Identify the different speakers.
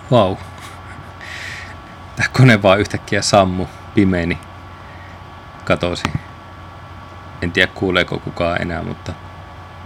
Speaker 1: Vau. Tämä kone vaan yhtäkkiä sammu, pimeni, katosi. En tiedä kuuleeko kukaan enää, mutta